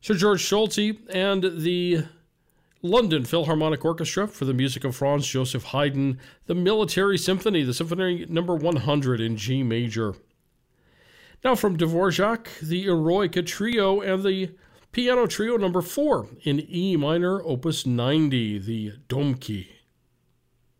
Sir George Solti and the London Philharmonic Orchestra for the music of Franz Joseph Haydn, the Military Symphony, the Symphony number 100 in G major. Now from Dvorak, the Eroica Trio and the Piano Trio number 4 in E minor, opus 90, the Domki.